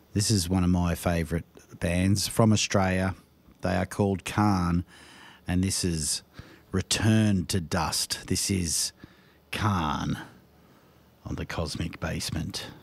This is one of my favourite bands from Australia. They are called Khan, and this is Return to Dust. This is Khan on the Cosmic Basement.